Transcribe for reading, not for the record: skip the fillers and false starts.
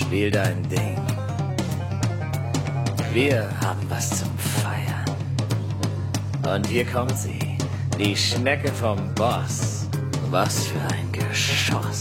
Spiel dein Ding. Wir haben was zum Feiern. Und hier kommt sie, die Schnecke vom Boss. Was für ein Geschoss.